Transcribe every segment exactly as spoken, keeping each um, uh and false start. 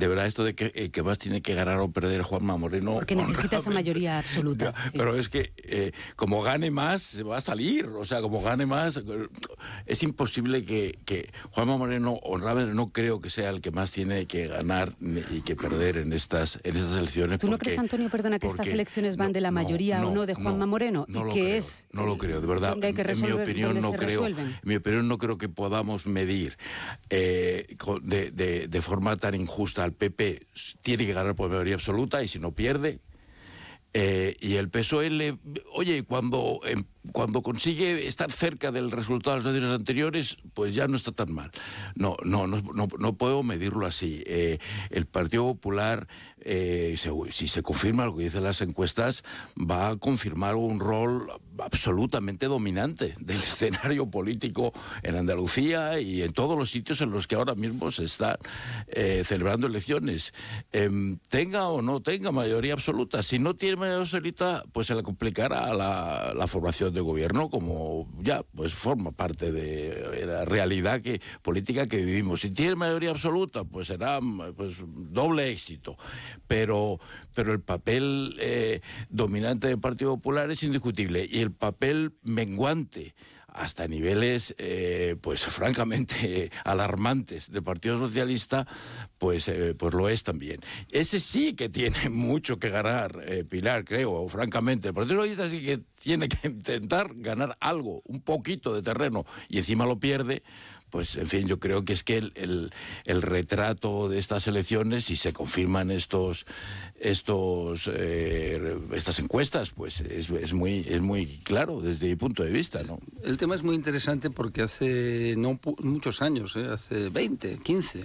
de verdad esto de que el que más tiene que ganar o perder Juanma Moreno... Porque necesita esa mayoría absoluta. Ya, sí. Pero es que eh, como gane más, se va a salir. O sea, como gane más... Es imposible que, que Juanma Moreno, honradamente, no creo que sea el que más tiene que ganar y que perder en estas, en estas elecciones. ¿Tú no porque, crees, Antonio, perdona, que porque, estas elecciones van no, de la mayoría no, o no de Juanma no, Moreno? No y lo que creo, es no lo creo, de verdad. Donde hay que resolver, en mi opinión no creo, en mi opinión no creo que podamos medir eh, de, de, de forma tan injusta al P P. Tiene que ganar por mayoría absoluta y si no pierde. Eh, y el P S O E, le, oye, cuando, eh, cuando consigue estar cerca del resultado de las elecciones anteriores, pues ya no está tan mal. No, no, no, no, no puedo medirlo así. Eh, el Partido Popular, eh, se, si se confirma lo que dicen las encuestas, va a confirmar un rol absolutamente dominante del escenario político en Andalucía y en todos los sitios en los que ahora mismo se están eh, celebrando elecciones. Eh, tenga o no tenga mayoría absoluta. Si no tiene mayoría absoluta, pues se le complicará la, la formación de gobierno, como ya pues forma parte de la realidad que, política que vivimos. Si tiene mayoría absoluta, pues será pues doble éxito. Pero, pero el papel eh, dominante del Partido Popular es indiscutible. Y el papel menguante hasta niveles, eh, pues francamente alarmantes del Partido Socialista, pues, eh, pues lo es también. Ese sí que tiene mucho que ganar, eh, Pilar, creo, francamente. El Partido Socialista sí que tiene que intentar ganar algo, un poquito de terreno, y encima lo pierde. Pues, en fin, yo creo que es que el, el, el retrato de estas elecciones, si se confirman estos, estos, eh, estas encuestas, pues es, es, muy, es muy claro desde mi punto de vista, ¿no? El tema es muy interesante porque hace no muchos años, ¿eh? hace veinte, quince,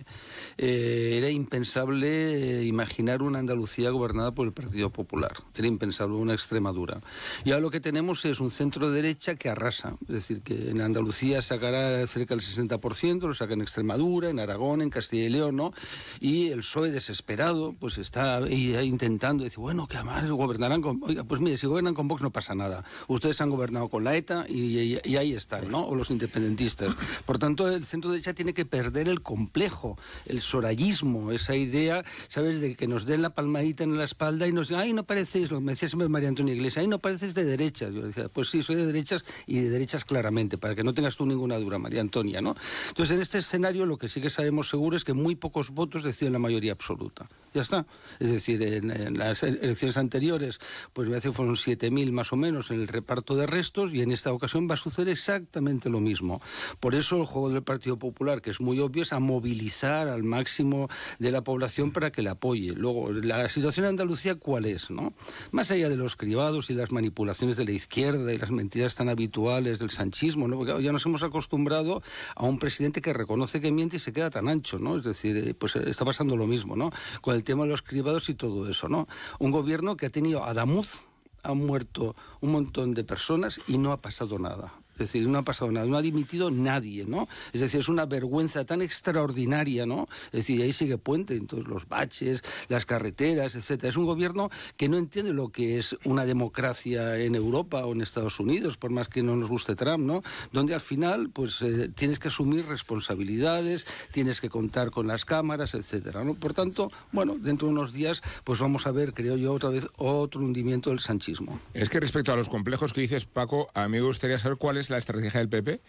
eh, era impensable imaginar una Andalucía gobernada por el Partido Popular. Era impensable una Extremadura. Y ahora lo que tenemos es un centro derecha que arrasa. Es decir, que en Andalucía sacará cerca del sesenta por ciento, lo saca en Extremadura, en Aragón, en Castilla y León, ¿no? Y el P S O E desesperado, pues está ahí, ahí intentando decir, bueno, que además gobernarán con... Oiga, pues mire, si gobiernan con Vox no pasa nada. Ustedes han gobernado con la ETA y, y, y ahí están, ¿no? O los independentistas. Por tanto, el centro derecha tiene que perder el complejo, el sorayismo, esa idea, ¿sabes?, de que nos den la palmadita en la espalda y nos digan, ay, no parecéis, lo que me decía siempre María Antonia Iglesias, ay, no pareces de derechas. Yo decía, pues sí, soy de derechas y de derechas claramente, para que no tengas tú ninguna duda, María Antonia, ¿no? Entonces, en este escenario lo que sí que sabemos seguro es que muy pocos votos deciden la mayoría absoluta. Ya está. Es decir, en, en las elecciones anteriores, pues me hace que fueron siete mil más o menos en el reparto de restos, y en esta ocasión va a suceder exactamente lo mismo. Por eso el juego del Partido Popular, que es muy obvio, es a movilizar al máximo de la población para que le apoye. Luego, la situación en Andalucía, ¿cuál es, no? Más allá de los cribados y las manipulaciones de la izquierda y las mentiras tan habituales del sanchismo, ¿no? Porque ya nos hemos acostumbrado a un presidente que reconoce que miente y se queda tan ancho, ¿no? Es decir, pues está pasando lo mismo, ¿no? Con el tema de los cribados y todo eso, ¿no? Un gobierno que ha tenido a Damuz, ha muerto un montón de personas y no ha pasado nada. Es decir, no ha pasado nada, no ha dimitido nadie, ¿no? Es decir, es una vergüenza tan extraordinaria, ¿no? Es decir, ahí sigue Puente, entonces los baches, las carreteras, etcétera. Es un gobierno que no entiende lo que es una democracia en Europa o en Estados Unidos, por más que no nos guste Trump, ¿no? Donde al final, pues, eh, tienes que asumir responsabilidades, tienes que contar con las cámaras, etcétera, ¿no? Por tanto, bueno, dentro de unos días, pues vamos a ver, creo yo, otra vez otro hundimiento del sanchismo. Es que respecto a los complejos que dices, Paco, a mí me gustaría saber cuál es la estrategia del P P,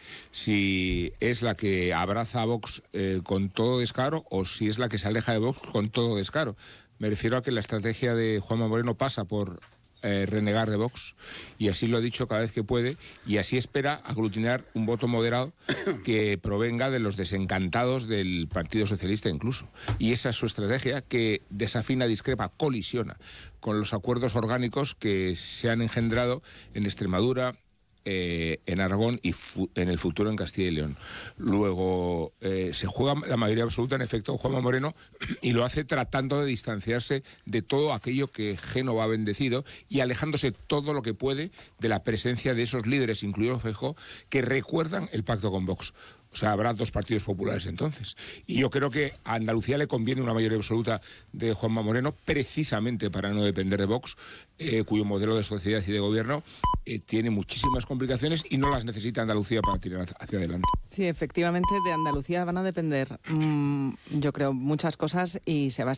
si es la que abraza a Vox eh, con todo descaro o si es la que se aleja de Vox con todo descaro. Me refiero a que la estrategia de Juanma Moreno pasa por eh, renegar de Vox, y así lo ha dicho cada vez que puede, y así espera aglutinar un voto moderado que provenga de los desencantados del Partido Socialista incluso. Y esa es su estrategia, que desafina, discrepa, colisiona con los acuerdos orgánicos que se han engendrado en Extremadura, Eh, en Aragón y fu- en el futuro en Castilla y León. Luego eh, se juega la mayoría absoluta, en efecto, Juanma Moreno, y lo hace tratando de distanciarse de todo aquello que Génova ha bendecido y alejándose todo lo que puede de la presencia de esos líderes, incluido Feijóo, que recuerdan el pacto con Vox. O sea, habrá dos partidos populares entonces. Y yo creo que a Andalucía le conviene una mayoría absoluta de Juanma Moreno, precisamente para no depender de Vox, eh, cuyo modelo de sociedad y de gobierno eh, tiene muchísimas complicaciones y no las necesita Andalucía para tirar hacia adelante. Sí, efectivamente, de Andalucía van a depender, mmm, yo creo, muchas cosas, y se va a